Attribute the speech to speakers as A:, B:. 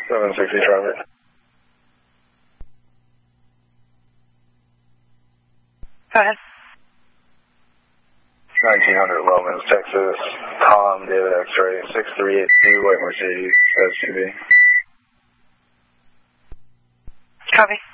A: 760 traffic. 1900 Lomans, Texas, Tom, David X-ray, 6382, White Mercedes, SUV.
B: Copy.